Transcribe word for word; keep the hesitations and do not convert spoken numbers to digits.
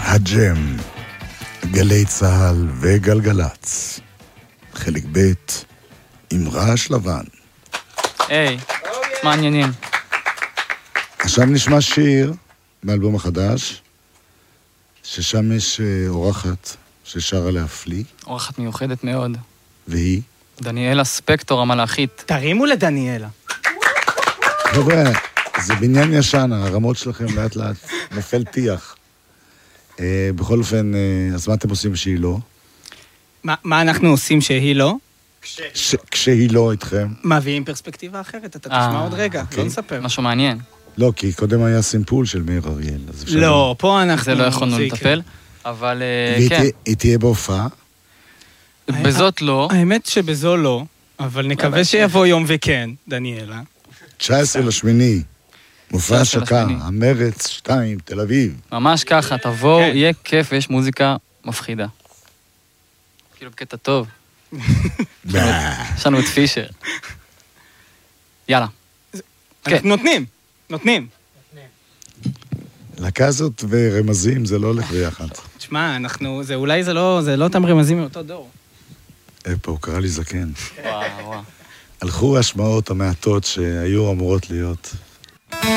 הג'ם, גלי צהל וגלגלץ, חלק ב' עם רעש לבן. היי, מה העניינים? עכשיו נשמע שיר מאלבום החדש, ששם יש אורחת ששרה להפליא. אורחת מיוחדת מאוד. והיא? דניאלה ספקטור המלאכית. תרימו לדניאלה. חבר'ה, זה בניין ישן, הרמות שלכם לאט לאט נופל טיח. אה, בכל אופן, אה, אז מה אתם עושים שהיא לא? מה, מה אנחנו עושים שהיא לא? ש... כשהיא לא איתכם? מביאים פרספקטיבה אחרת, אתה תשמע עוד רגע, לא נספר. משהו מעניין. לא, כי קודם היה סימפול של מאיר אריאל. לא, פה אנחנו... זה לא יכולנו לטפל, אבל כן. והיא תהיה בהופעה? בזאת לא. האמת שבזו לא, אבל נקווה שיבוא יום וכן, דניאלה. תשע עשרה לשמיני, מופע השקה, המרץ שתיים, תל אביב. ממש ככה, תבואו, יהיה כיף ויש מוזיקה מפחידה. כאילו בקטע טוב. יש לנו את פישר. יאללה. נותנים, נותנים. להקה הזאת ורמזים זה לא הולך ביחד. תשמע, אנחנו, זה אולי זה לא, זה לא אותם רמזים מאותו דור. איפה, הוא קרא לי זקן. וואו, וואו. הלכו השמעות המעטות שהיו אמורות להיות.